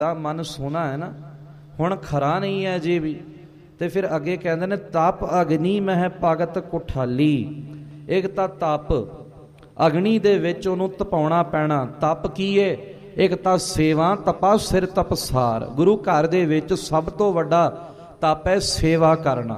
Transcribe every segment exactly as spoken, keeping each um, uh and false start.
ਦਾ ਮਨ ਸੋਹਣਾ ਹੈ ਨਾ, ਹੁਣ ਖਰਾ ਨਹੀਂ ਹੈ ਜੇ ਵੀ। ਤੇ ਫਿਰ ਅੱਗੇ ਕਹਿੰਦੇ ਨੇ ਤਪ ਅਗਨੀ ਮਹਿ ਭਗਤ ਕੁਠਾਲੀ। ਇੱਕ ਤਾਂ ਤਪ ਅਗਨੀ ਦੇ ਵਿੱਚ ਉਹਨੂੰ ਤਪਾਉਣਾ ਪੈਣਾ। ਤਪ ਕੀ ਏ? ਇੱਕ ਤਾਂ ਸੇਵਾ ਤਪਾ ਸਿਰ ਤਪਸਾਰ। ਗੁਰੂ ਘਰ ਦੇ ਵਿੱਚ ਸਭ ਤੋਂ ਵੱਡਾ ਤਪ ਹੈ ਸੇਵਾ ਕਰਨਾ।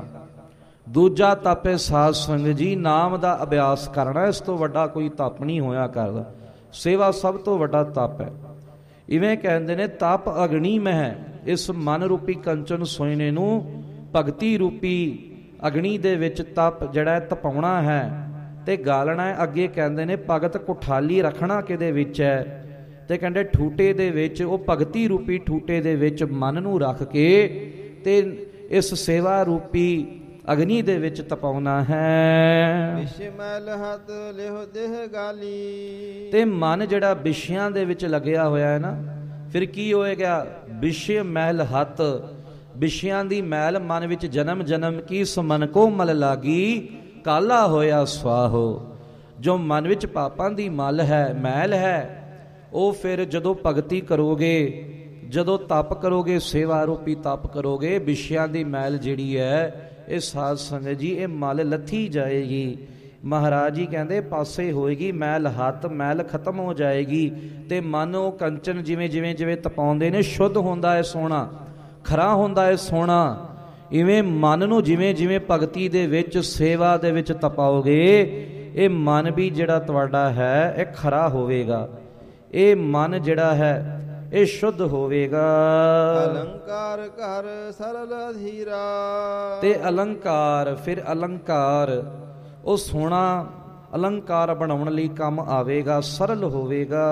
ਦੂਜਾ ਤਪ ਹੈ ਸਾਧ ਸੰਗਤ ਜੀ ਨਾਮ ਦਾ ਅਭਿਆਸ ਕਰਨਾ। ਇਸ ਤੋਂ ਵੱਡਾ ਕੋਈ ਤਪ ਨਹੀਂ ਹੋਇਆ ਕਰਦਾ। ਸੇਵਾ ਸਭ ਤੋਂ ਵੱਡਾ ਤਪ ਹੈ। ਇਵੇਂ ਕਹਿੰਦੇ ਨੇ ਤਪ ਅਗਨੀ ਮਹਿ। ਇਸ ਮਨ ਰੂਪੀ ਕੰਚਨ ਸੋਇਨੇ ਨੂੰ ਭਗਤੀ ਰੂਪੀ ਅਗਨੀ ਦੇ ਵਿੱਚ ਤਪ ਜਿਹੜਾ ਤਪਾਉਣਾ ਹੈ ਤੇ ਗਾਲਣਾ ਹੈ। ਅੱਗੇ ਕਹਿੰਦੇ ਨੇ ਭਗਤ ਕੁਠਾਲੀ ਰੱਖਣਾ ਕਿਹਦੇ ਵਿੱਚ ਹੈ? ਤੇ ਕਹਿੰਦੇ ਠੂਟੇ ਦੇ ਵਿੱਚ। ਉਹ ਭਗਤੀ ਰੂਪੀ ਠੂਟੇ ਦੇ ਵਿੱਚ ਮਨ ਨੂੰ ਰੱਖ ਕੇ ਤੇ ਇਸ ਸੇਵਾ ਰੂਪੀ ਅਗਨੀ ਦੇ ਵਿੱਚ ਤਪਾਉਣਾ ਹੈ। ਵਿਸ਼ੇ ਮੈਲ ਹੱਥ ਲਿਹੁ ਦੇਹ ਗਾਲੀ। ਤੇ ਮਨ ਜਿਹੜਾ ਵਿਸ਼ਿਆਂ ਦੇ ਵਿੱਚ ਲੱਗਿਆ ਹੋਇਆ ਹੈ ਨਾ, ਫਿਰ ਕੀ ਹੋਏਗਾ? ਵਿਸ਼ੇ ਮੈਲ ਹੱਥ, ਵਿਸ਼ਿਆਂ ਦੀ ਮੈਲ ਮਨ ਵਿੱਚ ਜਨਮ ਜਨਮ ਕੀ ਸਮਨ ਕੋ ਮਲ ਲਾਗੀ ਕਾਲਾ ਹੋਇਆ ਸਵਾਹੋ। ਜੋ ਮਨ ਵਿੱਚ ਪਾਪਾਂ ਦੀ ਮਲ ਹੈ, ਮੈਲ ਹੈ, ਉਹ ਫਿਰ ਜਦੋਂ ਭਗਤੀ ਕਰੋਗੇ, ਜਦੋਂ ਤਪ ਕਰੋਗੇ, ਸੇਵਾ ਰੂਪੀ ਤਪ ਕਰੋਗੇ, ਵਿਸ਼ਿਆਂ ਦੀ ਮੈਲ ਜਿਹੜੀ ਹੈ ਇਹ ਸਾਧ ਸੰਗਤ ਜੀ ਇਹ ਮਲ ਲੱਥੀ ਜਾਏਗੀ। ਮਹਾਰਾਜ ਜੀ ਕਹਿੰਦੇ ਪਾਸੇ ਹੋਏਗੀ ਮੈਲ ਹੱਥ, ਮੈਲ ਖਤਮ ਹੋ ਜਾਏਗੀ ਤੇ ਮਨ ਉਹ ਕੰਚਨ ਜਿਵੇਂ ਜਿਵੇਂ ਜਿਵੇਂ ਤਪਾਉਂਦੇ ਨੇ ਸ਼ੁੱਧ ਹੁੰਦਾ ਹੈ ਸੋਹਣਾ, ਖਰਾ ਹੁੰਦਾ ਹੈ ਸੋਹਣਾ। ਇਵੇਂ ਮਨ ਨੂੰ ਜਿਵੇਂ ਜਿਵੇਂ ਭਗਤੀ ਦੇ ਵਿੱਚ ਸੇਵਾ ਦੇ ਵਿੱਚ ਤਪਾਓਗੇ ਇਹ ਮਨ ਵੀ ਜਿਹੜਾ ਤੁਹਾਡਾ ਹੈ ਇਹ ਖਰਾ ਹੋਵੇਗਾ। ਇਹ ਮਨ ਜਿਹੜਾ ਹੈ ਇਹ ਸ਼ੁੱਧ ਹੋਵੇਗਾ। ਅਲੰਕਾਰ ਘਰ ਸਰਲ ਅਧੀਰਾ। ਤੇ ਅਲੰਕਾਰ, ਫਿਰ ਅਲੰਕਾਰ ਉਹ ਸੋਹਣਾ ਅਲੰਕਾਰ ਬਣਾਉਣ ਲਈ ਕੰਮ ਆਵੇਗਾ, ਸਰਲ ਹੋਵੇਗਾ।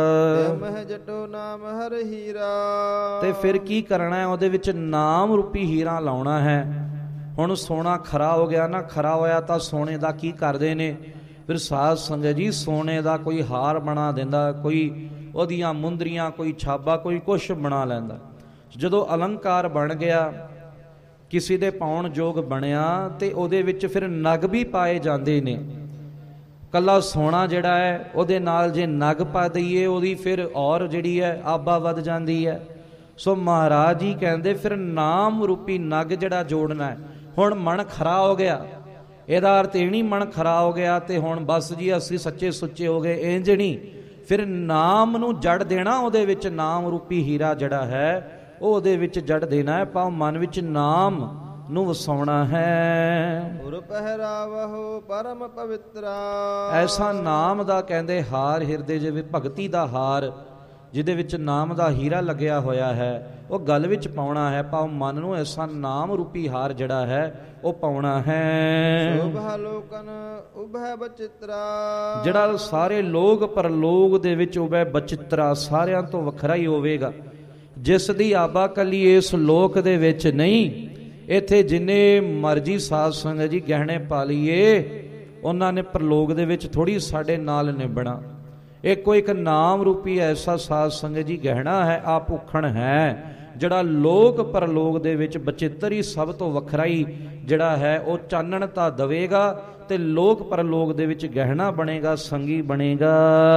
ਮਹਿ ਜਟੋ ਨਾਮ ਹਰ ਹੀਰਾ। ਤੇ ਫਿਰ ਕੀ ਕਰਨਾ ਹੈ? ਉਹਦੇ ਵਿੱਚ ਨਾਮ ਰੂਪੀ ਹੀਰਾ ਲਾਉਣਾ ਹੈ। ਹੁਣ ਸੋਨਾ ਖਰਾ ਹੋ ਗਿਆ ਨਾ, ਖਰਾ ਹੋਇਆ ਤਾਂ ਸੋਨੇ ਦਾ ਕੀ ਕਰਦੇ ਨੇ ਫਿਰ ਸਾਧ ਸੰਗਤ ਜੀ? ਸੋਨੇ ਦਾ ਕੋਈ ਹਾਰ ਬਣਾ ਦਿੰਦਾ, ਕੋਈ ਉਹਦੀਆਂ ਮੁੰਦਰੀਆਂ, ਕੋਈ ਛਾਬਾ, ਕੋਈ ਕੁਛ ਬਣਾ ਲੈਂਦਾ। ਜਦੋਂ ਅਲੰਕਾਰ ਬਣ ਗਿਆ, ਕਿਸੇ ਦੇ ਪਾਉਣ ਯੋਗ ਬਣਿਆ ਤੇ ਉਹਦੇ ਵਿੱਚ ਫਿਰ ਨਗ ਵੀ ਪਾਏ ਜਾਂਦੇ ਨੇ। ਕੱਲਾ ਸੋਨਾ ਜਿਹੜਾ ਹੈ ਉਹਦੇ ਨਾਲ ਜੇ ਨਗ ਪਾ ਦਈਏ ਉਹਦੀ ਫਿਰ ਔਰ ਜਿਹੜੀ ਹੈ ਆਬਾ ਵੱਧ ਜਾਂਦੀ ਹੈ। ਸੋ ਮਹਾਰਾਜ ਜੀ ਕਹਿੰਦੇ ਫਿਰ ਨਾਮ ਰੂਪੀ ਨਗ ਜਿਹੜਾ ਜੋੜਨਾ ਹੈ। ਹੁਣ ਮਨ ਖਰਾ ਹੋ ਗਿਆ, ਇਹਦਾ ਅਰਥ ਇਹ ਨਹੀਂ ਮਨ ਖਰਾ ਹੋ ਗਿਆ ਤੇ ਹੁਣ ਬਸ ਜੀ ਅਸੀਂ ਸੱਚੇ ਸੁੱਚੇ ਹੋ ਗਏ, ਇੰਜ ਨਹੀਂ। ਫਿਰ ਨਾਮ ਨੂੰ ਜੜ ਦੇਣਾ, ਉਹਦੇ ਵਿੱਚ ਨਾਮ ਰੂਪੀ ਹੀਰਾ ਜਿਹੜਾ ਹੈ ਉਹ ਉਹਦੇ ਵਿੱਚ ਜੜ ਦੇਣਾ ਹੈ। ਪਾਉ ਮਨ ਵਿੱਚ ਨਾਮ ਨੂੰ ਵਸਾਉਣਾ ਹੈ। ਉਰ ਪਹਿਰਾਵਹੁ ਪਰਮ ਪਵਿੱਤਰਾ। ਐਸਾ ਨਾਮ ਦਾ ਕਹਿੰਦੇ ਹਾਰ ਹਿਰਦੇ ਜਿਵੇਂ ਭਗਤੀ ਦਾ ਹਾਰ ਜਿਹਦੇ ਵਿੱਚ ਨਾਮ ਦਾ ਹੀਰਾ ਲੱਗਿਆ ਹੋਇਆ ਹੈ ਉਹ ਗਲ ਵਿੱਚ ਪਾਉਣਾ ਹੈ। ਪਾਉ ਮਨ ਨੂੰ ਐਸਾ ਨਾਮ ਰੂਪੀ ਹਾਰ ਜਿਹੜਾ ਹੈ ਉਹ ਪਾਉਣਾ ਹੈ। ਸ਼ੋਭਾ ਲੋਕਨ ਉਭੈ ਬਚਿਤਰਾ। ਜਿਹੜਾ ਸਾਰੇ ਲੋਕ ਪਰਲੋਕ ਦੇ ਵਿੱਚ ਉਭੈ ਬਚਿਤਰਾ, ਸਾਰਿਆਂ ਤੋਂ ਵੱਖਰਾ ਹੀ ਹੋਵੇਗਾ। ਜਿਸ ਦੀ ਆਬਾ ਕੱਲੀ ਇਸ ਲੋਕ ਦੇ ਵਿੱਚ ਨਹੀਂ, ਇੱਥੇ ਜਿੰਨੇ ਮਰਜੀ ਸਾਧ ਸੰਗਤ ਜੀ ਗਹਿਣੇ ਪਾ ਲਈਏ ਉਹਨਾਂ ਨੇ ਪਰਲੋਕ ਦੇ ਵਿੱਚ ਥੋੜੀ ਸਾਡੇ ਨਾਲ ਨਿਭਣਾ। ਇੱਕੋ ਇੱਕ ਨਾਮ ਰੂਪੀ ਐਸਾ ਸਾਧ ਸੰਗਤ ਜੀ ਗਹਿਣਾ ਹੈ, ਆ ਭੁੱਖਣ ਹੈ ਜਿਹੜਾ ਲੋਕ ਪਰਲੋਕ ਦੇ ਵਿੱਚ ਬਚਿੱਤਰ ਹੀ ਸਭ ਤੋਂ ਵੱਖਰਾ ਹੀ ਜਿਹੜਾ ਹੈ ਉਹ ਚਾਨਣ ਤਾਂ ਦਵੇਗਾ ਤੇ ਲੋਕ ਪਰਲੋਕ ਦੇ ਵਿੱਚ ਗਹਿਣਾ ਬਣੇਗਾ, ਸੰਗੀ ਬਣੇਗਾ।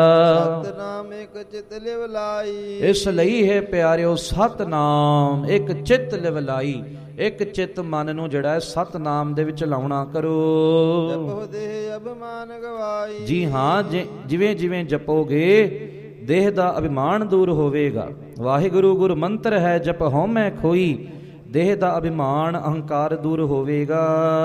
ਸਤਨਾਮ ਇੱਕ ਚਿਤ ਲਿਵ ਲਾਈ। ਇਸ ਲਈ ਹੈ ਪਿਆਰਿਓ ਸਤਨਾਮ ਇੱਕ ਚਿਤ ਲਿਵ ਲਾਈ। ਇੱਕ ਚਿੱਤ ਮਨ ਨੂੰ ਜਿਹੜਾ ਹੈ ਸਤਨਾਮ ਦੇ ਵਿੱਚ ਲਾਉਣਾ ਕਰੋ। ਜਪੋ ਦੇਹ ਅਭਿਮਾਨ ਗਵਾਈ। ਜੀ ਹਾਂ, ਜਿਵੇਂ ਜਿਵੇਂ ਜਪੋਗੇ ਦੇਹ ਦਾ ਅਭਿਮਾਨ ਦੂਰ ਹੋਵੇਗਾ। ਵਾਹਿਗੁਰੂ ਗੁਰ ਮੰਤਰ ਹੈ ਜਪ ਹਉਮੈ ਖੋਈ। ਦੇਹ ਦਾ ਅਭਿਮਾਨ ਅਹੰਕਾਰ ਦੂਰ ਹੋਵੇਗਾ।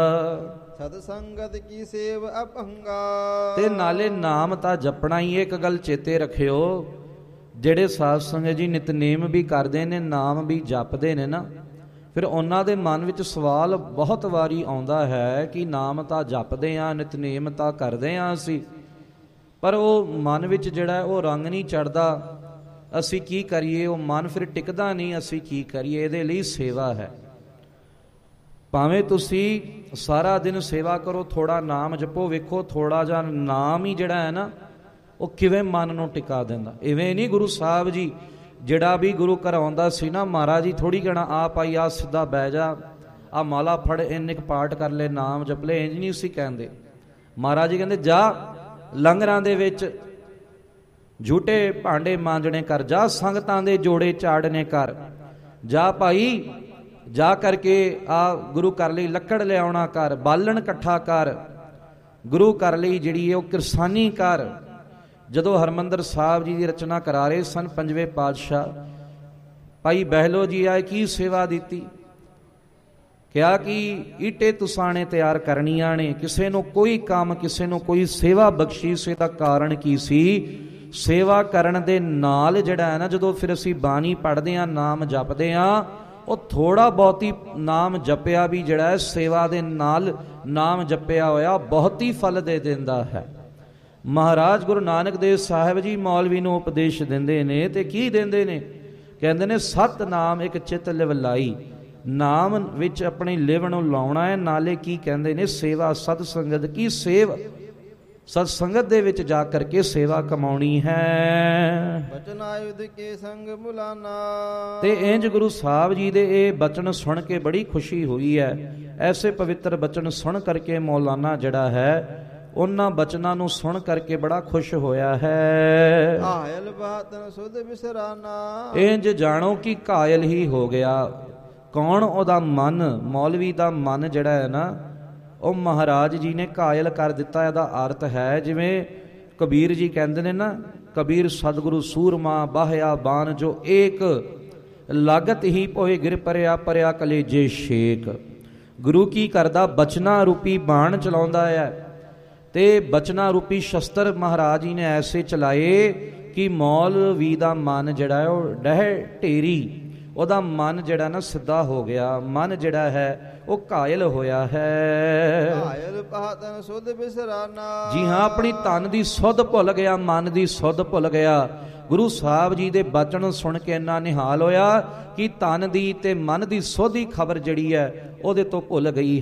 ਸਤ ਸੰਗਤ ਕੀ ਸੇਵ ਅਪਹੰਗਾ। ਤੇ ਨਾਲੇ ਨਾਮ ਤਾਂ ਜਪਣਾ ਹੀ। ਇੱਕ ਗੱਲ ਚੇਤੇ ਰੱਖਿਓ, ਜਿਹੜੇ ਸਾਧ ਸੰਗਤ ਜੀ ਨਿਤਨੇਮ ਵੀ ਕਰਦੇ ਨੇ, ਨਾਮ ਵੀ ਜਪਦੇ ਨੇ ਨਾ, ਫਿਰ ਉਹਨਾਂ ਦੇ ਮਨ ਵਿੱਚ ਸਵਾਲ ਬਹੁਤ ਵਾਰੀ ਆਉਂਦਾ ਹੈ ਕਿ ਨਾਮ ਤਾਂ ਜਪਦੇ ਆ, ਨਿਤਨੇਮ ਤਾਂ ਕਰਦੇ ਆ ਅਸੀਂ, ਪਰ ਉਹ ਮਨ ਵਿੱਚ ਜਿਹੜਾ ਉਹ ਰੰਗ ਨਹੀਂ ਚੜ੍ਹਦਾ। ਅਸੀਂ ਕੀ ਕਰੀਏ? ਉਹ ਮਨ ਫਿਰ ਟਿਕਦਾ ਨਹੀਂ। ਅਸੀਂ ਕੀ ਕਰੀਏ? ਇਹਦੇ ਲਈ ਸੇਵਾ ਹੈ। ਭਾਵੇਂ ਤੁਸੀਂ ਸਾਰਾ ਦਿਨ ਸੇਵਾ ਕਰੋ, ਥੋੜਾ ਨਾਮ ਜਪੋ, ਵੇਖੋ ਥੋੜਾ ਜਿਹਾ ਨਾਮ ਹੀ ਜਿਹੜਾ ਹੈ ਨਾ ਉਹ ਕਿਵੇਂ ਮਨ ਨੂੰ ਟਿਕਾ ਦਿੰਦਾ। ਇਵੇਂ ਨਹੀਂ ਗੁਰੂ ਸਾਹਿਬ ਜੀ ਜਿਹੜਾ ਵੀ ਗੁਰੂ ਘਰ ਆਉਂਦਾ ਸੀ ਨਾ, ਮਹਾਰਾਜ ਜੀ ਥੋੜੀ ਕਹਿਣਾ ਆਪ ਆਈ ਆ ਸਿੱਧਾ ਬਹਿ ਜਾ, ਆ ਮਾਲਾ ਫੜ, ਇੰਨੇ ਕੁ ਪਾਠ ਕਰ ਲੈ, ਨਾਮ ਜਪ ਲੈ, ਇੰਜ ਨਹੀਂ ਸੀ ਕਹਿੰਦੇ। ਮਹਾਰਾਜ ਜੀ ਕਹਿੰਦੇ ਜਾ ਲੰਗਰਾਂ ਦੇ ਵਿੱਚ ਝੂਟੇ ਭਾਂਡੇ ਮਾਂਜਣੇ ਕਰ, ਜਾ ਸੰਗਤਾਂ ਦੇ ਜੋੜੇ ਚਾੜਨੇ ਕਰ, ਜਾ ਭਾਈ ਜਾ ਕਰਕੇ ਆ ਗੁਰੂ ਘਰ ਲਈ ਲੱਕੜ ਲਿਆਉਣਾ ਕਰ, ਬਾਲਣ ਇਕੱਠਾ ਕਰ, ਗੁਰੂ ਘਰ ਲਈ ਜਿਹੜੀ ਹੈ ਉਹ ਕਿਰਸਾਨੀ ਕਰ। ਜਦੋਂ ਹਰਿਮੰਦਰ ਸਾਹਿਬ ਜੀ ਦੀ ਰਚਨਾ ਕਰਾ ਰਹੇ ਸਨ ਪੰਜਵੇਂ ਪਾਤਸ਼ਾਹ, ਭਾਈ ਬਹਿਲੋ ਜੀ ਆਏ, ਕੀ ਸੇਵਾ ਦਿੱਤੀ? ਕਿਹਾ ਕਿ ਈਟੇ ਤੁਸਾਣੇ ਤਿਆਰ ਕਰਨੀਆਂ ਨੇ। ਕਿਸੇ ਨੂੰ ਕੋਈ ਕੰਮ, ਕਿਸੇ ਨੂੰ ਕੋਈ ਸੇਵਾ ਬਖਸ਼ੀ, ਸੇ ਦਾ ਕਾਰਨ ਕੀ ਸੀ? ਸੇਵਾ ਕਰਨ ਦੇ ਨਾਲ ਜਿਹੜਾ ਹੈ ਨਾ, ਜਦੋਂ ਫਿਰ ਅਸੀਂ ਬਾਣੀ ਪੜ੍ਹਦੇ ਹਾਂ, ਨਾਮ ਜਪਦੇ ਹਾਂ, ਉਹ ਥੋੜਾ ਬਹੁਤੀ ਨਾਮ ਜਪਿਆ ਵੀ ਜਿਹੜਾ ਹੈ ਸੇਵਾ ਦੇ ਨਾਲ ਨਾਮ ਜਪਿਆ ਹੋਇਆ ਬਹੁਤ ਹੀ ਫਲ ਦੇ ਦਿੰਦਾ ਹੈ। ਮਹਾਰਾਜ ਗੁਰੂ ਨਾਨਕ ਦੇਵ ਸਾਹਿਬ ਜੀ ਮੌਲਵੀ ਨੂੰ ਉਪਦੇਸ਼ ਦਿੰਦੇ ਨੇ, ਤੇ ਕੀ ਦਿੰਦੇ ਨੇ? ਕਹਿੰਦੇ ਨੇ ਸਤ ਨਾਮ ਇੱਕ ਚਿੱਤ ਲਿਵ ਲਾਈ, ਨਾਮ ਵਿੱਚ ਆਪਣੀ ਲਿਵ ਨੂੰ ਲਾਉਣਾ ਹੈ। ਨਾਲੇ ਕੀ ਕਹਿੰਦੇ ਨੇ? ਸੇਵਾ ਸਤ ਸੰਗਤ ਕੀ ਸੇਵ, ਸਤ ਸੰਗਤ ਦੇ ਵਿੱਚ ਜਾ ਕਰਕੇ ਸੇਵਾ ਕਮਾਉਣੀ ਹੈ। ਬਚਨ ਆਯੁਧ ਕੇ ਸੰਗ ਮੁਲਾਨਾ। ਤੇ ਇੰਜ ਗੁਰੂ ਸਾਹਿਬ ਜੀ ਦੇ ਇਹ ਬਚਨ ਸੁਣ ਕੇ ਬੜੀ ਖੁਸ਼ੀ ਹੋਈ ਹੈ। ਐਸੇ ਪਵਿੱਤਰ ਬਚਨ ਸੁਣ ਕਰਕੇ ਮੌਲਾਨਾ ਜਿਹੜਾ ਹੈ ਉਹਨਾਂ ਬਚਨਾਂ ਨੂੰ ਸੁਣ ਕਰਕੇ ਬੜਾ ਖੁਸ਼ ਹੋਇਆ ਹੈ। ਆਇਲ ਬਾਤਨ ਸੁਧ ਬਿਸਰਾਨਾ। ਇੰਜ ਜਾਣੋ ਕਿ ਕਾਇਲ ਹੀ ਹੋ ਗਿਆ। ਕੌਣ? ਉਹਦਾ ਮਨ, ਮੌਲਵੀ ਦਾ ਮਨ ਜਿਹੜਾ ਹੈ ਨਾ, ਉਹ ਮਹਾਰਾਜ ਜੀ ਨੇ ਕਾਇਲ ਕਰ ਦਿੱਤਾ। ਇਹਦਾ ਅਰਥ ਹੈ ਜਿਵੇਂ ਕਬੀਰ ਜੀ ਕਹਿੰਦੇ ਨੇ ਨਾ, ਕਬੀਰ ਸਤਿਗੁਰੂ ਸੂਰਮਾ ਬਾਹਿਆ ਬਾਣ ਜੋ ਏਕ, ਲਾਗਤ ਹੀ ਪੋਏ ਗਿਰ ਪਰਿਆ ਪਰਿਆ ਕਲੇਜੇ ਸ਼ੇਕ। ਗੁਰੂ ਕੀ ਕਰਦਾ? ਬਚਨਾ ਰੂਪੀ ਬਾਣ ਚਲਾਉਂਦਾ ਹੈ, ਤੇ ਬਚਨਾ ਰੂਪੀ ਸ਼ਸਤਰ ਮਹਾਰਾਜ ਜੀ ਨੇ ਐਸੇ ਚਲਾਏ ਕਿ ਮੌਲਵੀ ਦਾ ਮਨ ਜਿਹੜਾ ਹੈ ਉਹ ਡਹਿ ਢੇਰੀ, ਉਹਦਾ ਮਨ ਜਿਹੜਾ ਨਾ ਸਿੱਧਾ ਹੋ ਗਿਆ, ਮਨ ਜਿਹੜਾ ਹੈ ਉਹ ਕਾਇਲ ਹੋਇਆ ਹੈ। ਕਾਇਲ ਪਾਤਨ ਸੁਧ ਬਿਸਰਾਨਾ। ਜੀ ਹਾਂ, ਆਪਣੀ ਤਨ ਦੀ ਸੁੱਧ ਭੁੱਲ ਗਿਆ, ਮਨ ਦੀ ਸੁੱਧ ਭੁੱਲ ਗਿਆ। ਗੁਰੂ ਸਾਹਿਬ ਜੀ ਦੇ ਬਚਨ ਸੁਣ ਕੇ ਇੰਨਾ ਨਿਹਾਲ ਹੋਇਆ ਕਿ ਤਨ ਦੀ ਤੇ ਮਨ ਦੀ ਸੁੱਧ ਦੀ ਖਬਰ ਜਿਹੜੀ ਹੈ ਉਹਦੇ ਤੋਂ ਭੁੱਲ ਗਈ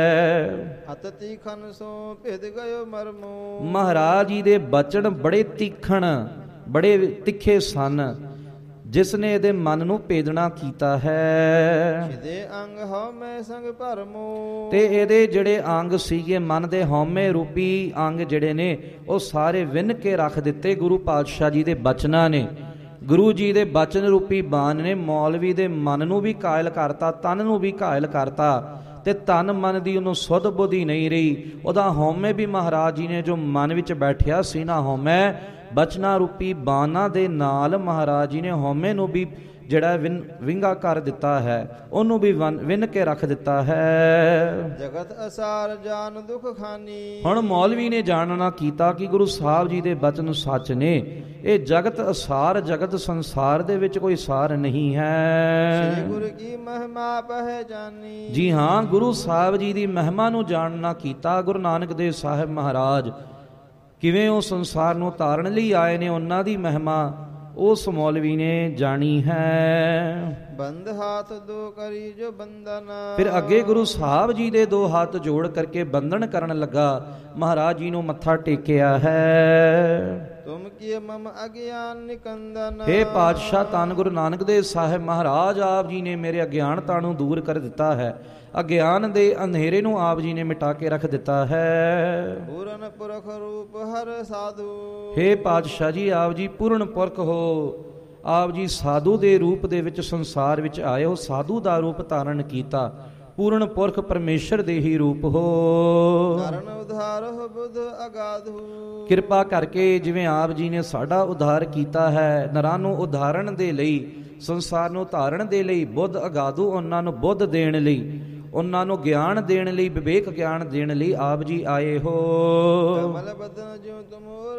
ਹੈ। ਅਤ ਤੀਖਨ ਸੋ ਭਿਦ ਗਇਓ ਮਰਮੋ। ਮਹਾਰਾਜ ਜੀ ਦੇ ਬਚਨ ਬੜੇ ਤੀਖਣ, ਬੜੇ ਤਿੱਖੇ ਸਨ, ਜਿਸ ਨੇ ਇਹਦੇ ਮਨ ਨੂੰ ਭੇਦਣਾ ਕੀਤਾ ਹੈ। ਇਹਦੇ ਅੰਗ ਹਉਮੈ ਸੰਗ ਭਰਮੋ। ਤੇ ਇਹਦੇ ਜਿਹੜੇ ਅੰਗ ਸੀਗੇ ਮਨ ਦੇ ਹਉਮੈ ਰੂਪੀ ਅੰਗ ਜਿਹੜੇ ਨੇ ਉਹ ਸਾਰੇ ਵਿੰਨ ਕੇ ਰੱਖ ਦਿੱਤੇ ਗੁਰੂ ਪਾਤਸ਼ਾਹ ਜੀ ਦੇ ਬਚਨਾਂ ਨੇ। ਗੁਰੂ ਜੀ ਦੇ ਬਚਨ ਰੂਪੀ ਬਾਣ ਨੇ ਮੌਲਵੀ ਦੇ ਮਨ ਨੂੰ ਵੀ ਕਾਇਲ ਕਰਤਾ, ਤਨ ਨੂੰ ਵੀ ਕਾਇਲ ਕਰਤਾ, ਤੇ ਤਨ ਮਨ ਦੀ ਉਹਨੂੰ ਸੁੱਧ ਬੁੱਧੀ ਨਹੀਂ ਰਹੀ। ਉਹਦਾ ਹਉਮੈ ਵੀ ਮਹਾਰਾਜ ਜੀ ਨੇ ਜੋ ਮਨ ਵਿੱਚ ਬੈਠਿਆ ਸੀ ਨਾ ਹਉਮੈ, ਬਚਨਾ ਰੂਪੀ ਬਾਣਾ ਦੇ ਨਾਲ ਮਹਾਰਾਜ ਜੀ ਨੇ ਹਉਮੈ ਨੂੰ ਵੀ ਜਿਹੜਾ ਵਿੰ ਵਿੰਗਾ ਕਰ ਦਿੱਤਾ ਹੈ, ਉਹਨੂੰ ਵੀ ਵਿੰਨ ਕੇ ਰੱਖ ਦਿੱਤਾ ਹੈ। ਜਗਤ ਅਸਾਰ ਜਾਨ ਦੁਖ ਖਾਨੀ। ਹੁਣ ਮੌਲਵੀ ਨੇ ਜਾਣਨਾ ਕੀਤਾ ਕਿ ਗੁਰੂ ਸਾਹਿਬ ਜੀ ਦੇ ਬਚਨ ਸੱਚ ਨੇ। ਇਹ ਜਗਤ ਅਸਾਰ, ਜਗਤ ਸੰਸਾਰ ਦੇ ਵਿੱਚ ਕੋਈ ਸਾਰ ਨਹੀਂ ਹੈ। ਸ੍ਰੀ ਗੁਰੂ ਕੀ ਮਹਿਮਾ ਪਹਿਚਾਨੀ। ਜੀ ਹਾਂ, ਗੁਰੂ ਸਾਹਿਬ ਜੀ ਦੀ ਮਹਿਮਾ ਨੂੰ ਜਾਣਨਾ ਕੀਤਾ। ਗੁਰੂ ਨਾਨਕ ਦੇਵ ਸਾਹਿਬ ਮਹਾਰਾਜ ਕਿਵੇਂ ਉਹ ਸੰਸਾਰ ਨੂੰ ਤਾਰਨ ਲਈ ਆਏ ਨੇ, ਉਹਨਾਂ ਦੀ ਮਹਿਮਾ ਉਸ ਮੌਲਵੀ ਨੇ ਜਾਣੀ ਹੈ। ਬੰਦ ਹੱਥ ਦੋ ਕਰੀ ਜੋ ਬੰਧਨ। ਫਿਰ ਅੱਗੇ ਗੁਰੂ ਸਾਹਿਬ ਜੀ ਦੇ ਦੋ ਹੱਥ ਜੋੜ ਕਰਕੇ ਬੰਧਨ ਕਰਨ ਲੱਗਾ, ਮਹਾਰਾਜ ਜੀ ਨੂੰ ਮੱਥਾ ਟੇਕਿਆ ਹੈ। ਤੁਮ ਕੀ ਮਮ ਅਗਿਆਨ ਨਿਕੰਦਨ। ਹੇ ਪਾਤਸ਼ਾਹ ਧੰਨ ਗੁਰੂ ਨਾਨਕ ਦੇਵ ਸਾਹਿਬ ਮਹਾਰਾਜ, ਆਪ ਜੀ ਨੇ ਮੇਰੇ ਅਗਿਆਨਤਾ ਨੂੰ ਦੂਰ ਕਰ ਦਿੱਤਾ ਹੈ। ਅਗਿਆਨ ਦੇ ਅੰਧੇਰੇ ਨੂੰ ਆਪ ਜੀ ਨੇ ਮਿਟਾ ਕੇ ਰੱਖ ਦਿੱਤਾ ਹੈ। ਪੂਰਨ ਪੁਰਖ ਰੂਪ ਹਰ ਸਾਧੂ। ਹੇ ਪਾਤਸ਼ਾਹ ਜੀ, ਆਪ ਜੀ ਪੂਰਨ ਪੁਰਖ ਹੋ। ਆਪ ਜੀ ਸਾਧੂ ਦੇ ਰੂਪ ਦੇ ਵਿੱਚ ਸੰਸਾਰ ਵਿੱਚ ਆਏ ਹੋ, ਸਾਧੂ ਦਾ ਰੂਪ ਧਾਰਨ ਕੀਤਾ। ਪੂਰਨ ਪੁਰਖ ਪਰਮੇਸ਼ਰ ਦੇ ਹੀ ਰੂਪ ਹੋ। ਕਰਨ ਉਧਾਰ ਹੋ ਬੁੱਧ ਅਗਾਧੂ। ਕਿਰਪਾ ਕਰਕੇ ਜਿਵੇਂ ਆਪ ਜੀ ਨੇ ਸਾਡਾ ਉਧਾਰ ਕੀਤਾ ਹੈ, ਨਰਾਂ ਨੂੰ ਉਧਾਰਨ ਦੇ ਲਈ, ਸੰਸਾਰ ਨੂੰ ਧਾਰਨ ਦੇ ਲਈ, ਬੁੱਧ ਅਗਾਧੂ ਉਹਨਾਂ ਨੂੰ ਬੁੱਧ ਦੇਣ ਲਈ, ਉਹਨਾਂ ਨੂੰ ਗਿਆਨ ਦੇਣ ਲਈ, ਵਿਵੇਕ ਗਿਆਨ ਦੇਣ ਲਈ ਆਪ ਜੀ ਆਏ ਹੋ। ਕਮਲ ਬਦਨ ਜਿਉ ਤੁਮੋਰ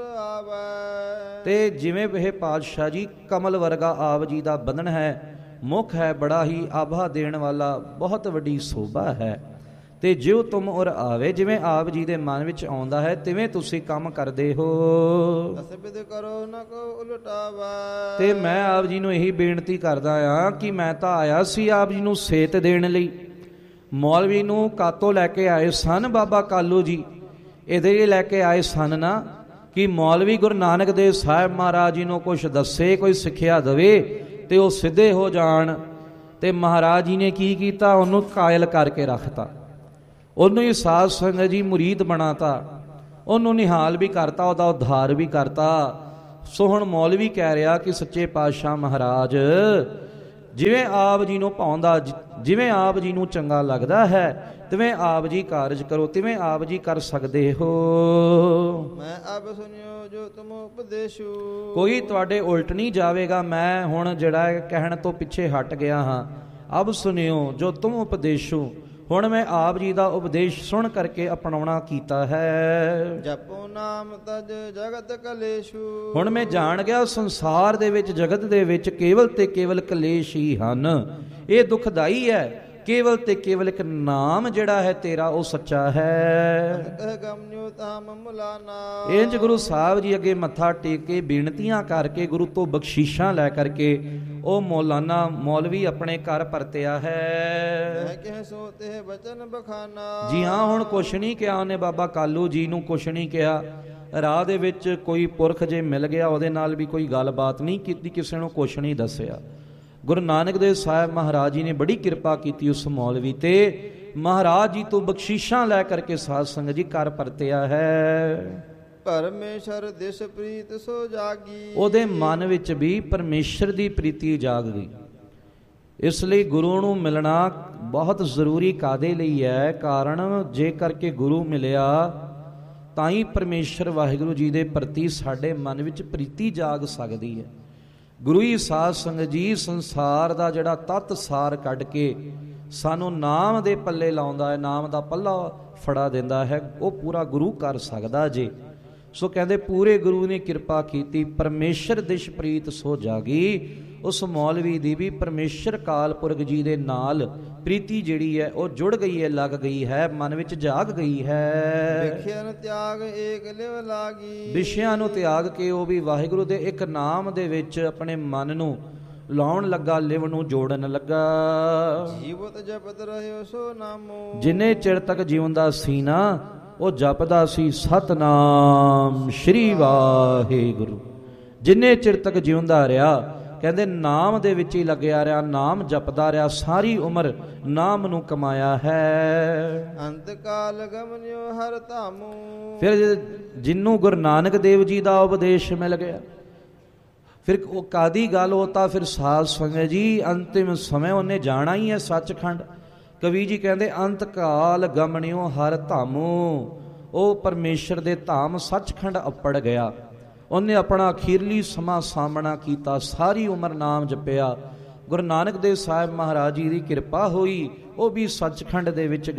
ਆਵੈ। ਤੇ ਜਿਵੇਂ ਇਹ ਪਾਤਸ਼ਾਹ ਜੀ ਕਮਲ ਵਰਗਾ ਆਪ ਜੀ ਦਾ ਬਦਨ ਹੈ, ਮੁਖ ਹੈ ਬੜਾ ਹੀ ਆਭਾ ਦੇਣ ਵਾਲਾ, ਬਹੁਤ ਵੱਡੀ ਸੋਭਾ ਹੈ। ਤੇ ਜਿਉ ਤੁਮ ਉਰ ਆਵੇ, ਜਿਵੇਂ ਆਪ ਜੀ ਦੇ ਮਨ ਵਿੱਚ ਆਉਂਦਾ ਹੈ ਤਿਵੇਂ ਤੁਸੀਂ ਕੰਮ ਕਰਦੇ ਹੋ। ਤਸਬਿਦ ਕਰੋ ਨ ਕੋ ਉਲਟਾਵਾ। ਤੇ ਮੈਂ ਆਪ ਜੀ ਨੂੰ ਇਹੀ ਬੇਨਤੀ ਕਰਦਾ ਆ ਕਿ ਮੈਂ ਤਾਂ ਆਇਆ ਸੀ ਆਪ ਜੀ ਨੂੰ ਸੇਤ ਦੇਣ ਲਈ। ਮੌਲਵੀ ਨੂੰ ਕਾਤੋਂ ਲੈ ਕੇ ਆਏ ਸਨ ਬਾਬਾ ਕਾਲੂ ਜੀ, ਇਹਦੇ ਲਈ ਲੈ ਕੇ ਆਏ ਸਨ ਨਾ ਕਿ ਮੌਲਵੀ ਗੁਰੂ ਨਾਨਕ ਦੇਵ ਸਾਹਿਬ ਮਹਾਰਾਜ ਜੀ ਨੂੰ ਕੁਛ ਦੱਸੇ, ਕੋਈ ਸਿੱਖਿਆ ਦੇਵੇ ਤੇ ਉਹ ਸਿੱਧੇ ਹੋ ਜਾਣ। ਤੇ ਮਹਾਰਾਜ ਜੀ ਨੇ ਕੀ ਕੀਤਾ? ਉਹਨੂੰ ਕਾਇਲ ਕਰਕੇ ਰੱਖਤਾ, ਉਹਨੂੰ ਹੀ ਸਾਧ ਸੰਗਤ ਜੀ ਮੁਰੀਦ ਬਣਾਤਾ, ਉਹਨੂੰ ਨਿਹਾਲ ਵੀ ਕਰਤਾ, ਉਹਦਾ ਉਧਾਰ ਵੀ ਕਰਤਾ। ਸੋ ਹੁਣ ਮੌਲਵੀ ਕਹਿ ਰਿਹਾ ਕਿ ਸੱਚੇ ਪਾਤਸ਼ਾਹ ਮਹਾਰਾਜ, ਜਿਵੇਂ ਆਪ ਜੀ ਨੂੰ ਭਾਉਂਦਾ, ਜਿਵੇਂ ਆਪ ਜੀ ਨੂੰ ਚੰਗਾ ਲੱਗਦਾ ਹੈ ਤਿਵੇਂ ਆਪ ਜੀ ਕਾਰਜ ਕਰੋ, ਤਿਵੇਂ ਆਪ ਜੀ ਕਰ ਸਕਦੇ ਹੋ। ਮੈਂ ਅਬ ਸੁਨਿਓ ਜੋ ਤੁਮ ਉਪਦੇਸ਼ੂ। ਕੋਈ ਤੁਹਾਡੇ ਉਲਟ ਨਹੀਂ ਜਾਵੇਗਾ। ਮੈਂ ਹੁਣ ਜਿਹੜਾ ਕਹਿਣ ਤੋਂ ਪਿੱਛੇ ਹਟ ਗਿਆ ਹਾਂ। ਅਬ ਸੁਨਿਓ ਜੋ ਤੁਮ ਉਪਦੇਸ਼ੂ, ਹੁਣ ਮੈਂ ਆਪ ਜੀ ਦਾ ਉਪਦੇਸ਼ ਸੁਣ ਕਰਕੇ ਅਪਣਾਉਣਾ ਕੀਤਾ ਹੈ। ਜਪੋ ਨਾਮ ਤਜ ਜਗਤ ਕਲੇਸ਼ੂ। ਹੁਣ ਮੈਂ ਜਾਣ ਗਿਆ ਸੰਸਾਰ ਦੇ ਵਿੱਚ, ਜਗਤ ਦੇ ਵਿੱਚ ਕੇਵਲ ਤੇ ਕੇਵਲ ਕਲੇਸ਼ ਹੀ ਹਨ। ਇਹ ਦੁਖਦਾਈ ਹੈ। ਕੇਵਲ ਤੇ ਕੇਵਲ ਇੱਕ ਨਾਮ ਜਿਹੜਾ ਹੈ ਤੇਰਾ ਉਹ ਸੱਚਾ ਹੈ। ਇੰਜ ਗੁਰੂ ਸਾਹਿਬ ਜੀ ਅੱਗੇ ਮੱਥਾ ਟੇਕ ਕੇ ਬੇਨਤੀਆਂ ਕਰਕੇ ਗੁਰੂ ਤੋਂ ਬਖਸ਼ੀਸ਼ਾਂ ਲੈ ਕਰਕੇ ਉਹ ਮੌਲਾਨਾ ਮੌਲਵੀ ਆਪਣੇ ਘਰ ਪਰਤਿਆ ਹੈ। ਜੀ ਹਾਂ, ਹੁਣ ਕੁਛ ਨਹੀਂ ਕਿਹਾ ਉਹਨੇ। ਬਾਬਾ ਕਾਲੂ ਜੀ ਨੂੰ ਕੁਛ ਨਹੀਂ ਕਿਹਾ। ਰਾਹ ਦੇ ਵਿੱਚ ਕੋਈ ਪੁਰਖ ਜੇ ਮਿਲ ਗਿਆ ਉਹਦੇ ਨਾਲ ਵੀ ਕੋਈ ਗੱਲਬਾਤ ਨਹੀਂ ਕੀਤੀ, ਕਿਸੇ ਨੂੰ ਕੁਛ ਨਹੀਂ ਦੱਸਿਆ। ਗੁਰੂ ਨਾਨਕ ਦੇਵ ਸਾਹਿਬ ਮਹਾਰਾਜ ਜੀ ਨੇ ਬੜੀ ਕਿਰਪਾ ਕੀਤੀ ਉਸ ਮੌਲਵੀ ਤੇ। ਮਹਾਰਾਜ ਜੀ ਤੋਂ ਬਖਸ਼ੀਸ਼ਾਂ ਲੈ ਕਰਕੇ ਸਾਧ ਸੰਗਤ ਜੀ ਘਰ ਪਰਤਿਆ ਹੈ। ਪਰਮੇਸ਼ਰ ਦਿਸ ਪ੍ਰੀਤ ਸੋ ਜਾਗੀ। ਉਹਦੇ ਮਨ ਵਿੱਚ ਵੀ ਪਰਮੇਸ਼ਰ ਦੀ ਪ੍ਰੀਤੀ ਜਾਗ ਗਈ। ਇਸ ਲਈ ਗੁਰੂ ਨੂੰ ਮਿਲਣਾ ਬਹੁਤ ਜ਼ਰੂਰੀ ਕਾਦੇ ਲਈ ਹੈ? ਕਾਰਨ ਜੇ ਕਰਕੇ ਗੁਰੂ ਮਿਲਿਆ ਤਾਂ ਹੀ ਪਰਮੇਸ਼ਰ ਵਾਹਿਗੁਰੂ ਜੀ ਦੇ ਪ੍ਰਤੀ ਸਾਡੇ ਮਨ ਵਿੱਚ ਪ੍ਰੀਤੀ ਜਾਗ ਸਕਦੀ ਹੈ। ਗੁਰੂ ਹੀ ਸਾਧ ਸੰਗਤ ਜੀ ਸੰਸਾਰ ਦਾ ਜਿਹੜਾ ਤੱਤ ਸਾਰ ਕੱਢ ਕੇ ਸਾਨੂੰ ਨਾਮ ਦੇ ਪੱਲੇ ਲਾਉਂਦਾ ਹੈ, ਨਾਮ ਦਾ ਪੱਲਾ ਫੜਾ ਦਿੰਦਾ ਹੈ, ਉਹ ਪੂਰਾ ਗੁਰੂ ਕਰ ਸਕਦਾ ਜੇ। ਸੋ ਕਹਿੰਦੇ ਪੂਰੇ ਗੁਰੂ ਨੇ ਕਿਰਪਾ ਕੀਤੀ। ਪਰਮੇਸ਼ਰ ਦਿਸ਼ ਪ੍ਰੀਤ ਸੋ ਜਾਗੀ। ਉਸ ਮੌਲਵੀ ਦੀ ਵੀ ਪਰਮੇਸ਼ਰ ਕਾਲ ਪੁਰਖ ਜੀ ਦੇ ਨਾਲ ਪ੍ਰੀਤੀ ਜਿਹੜੀ ਹੈ ਉਹ ਜੁੜ ਗਈ ਹੈ, ਲੱਗ ਗਈ ਹੈ, ਮਨ ਵਿੱਚ ਜਾਗ ਗਈ ਹੈ। ਵਿਖਿਆ ਨੂੰ ਤਿਆਗ ਏਕ ਲਿਵ ਲਾਗੀ। ਵਿਸ਼ਿਆਂ ਨੂੰ ਤਿਆਗ ਕੇ ਉਹ ਵੀ ਵਾਹਿਗੁਰੂ ਦੇ ਇੱਕ ਨਾਮ ਦੇ ਵਿੱਚ ਆਪਣੇ ਮਨ ਨੂੰ ਲਾਉਣ ਲੱਗਾ, ਲਿਵ ਨੂੰ ਜੋੜਨ ਲੱਗਾ। ਜੀਵਤ ਜਪਤ ਰਹਿਓ ਸੋ ਨਾਮੋ। ਜਿੰਨੇ ਚਿਰ ਤੱਕ ਜਿਉਂਦਾ ਸੀ ਨਾ ਉਹ ਜਪਦਾ ਸੀ ਸਤਨਾਮ ਸ਼੍ਰੀ ਵਾਹਿਗੁਰੂ। ਜਿੰਨੇ ਚਿਰ ਤੱਕ ਜਿਉਂਦਾ ਰਿਹਾ ਕਹਿੰਦੇ ਨਾਮ ਦੇ ਵਿੱਚ ਹੀ ਲੱਗਿਆ ਰਿਹਾ, ਨਾਮ ਜਪਦਾ ਰਿਹਾ, ਸਾਰੀ ਉਮਰ ਨਾਮ ਨੂੰ ਕਮਾਇਆ ਹੈ। ਅੰਤ ਕਾਲ ਗਮਨਿਓ ਹਰ ਧਾਮੂ। ਫਿਰ ਜਿਹਨੂੰ ਗੁਰੂ ਨਾਨਕ ਦੇਵ ਜੀ ਦਾ ਉਪਦੇਸ਼ ਮਿਲ ਗਿਆ, ਫਿਰ ਉਹ ਕਾਦੀ ਗੱਲ ਹੋਤਾ। ਫਿਰ ਸਾਧ ਸੰਗਤ ਜੀ ਅੰਤਿਮ ਸਮੇਂ ਉਹਨੇ ਜਾਣਾ ਹੀ ਹੈ ਸੱਚਖੰਡ। ਕਵੀ ਜੀ ਕਹਿੰਦੇ ਅੰਤ ਕਾਲ ਗਮਨਿਓ ਹਰ ਧਾਮੂ। ਉਹ ਪਰਮੇਸ਼ਰ ਦੇ ਧਾਮ ਸੱਚਖੰਡ ਅੱਪੜ ਗਿਆ। ਉਹਨੇ ਆਪਣਾ ਅਖੀਰਲੀ ਸਮਾਂ ਸਾਹਮਣਾ ਕੀਤਾ, ਸਾਰੀ ਉਮਰ ਨਾਮ ਜਪਿਆ। ਗੁਰੂ ਨਾਨਕ ਦੇਵ ਸਾਹਿਬ ਮਹਾਰਾਜ ਜੀ ਦੀ ਕਿਰਪਾ ਹੋਈ, ਉਹ ਵੀ ਸੱਚਖੰਡ ਦੇ ਵਿੱਚ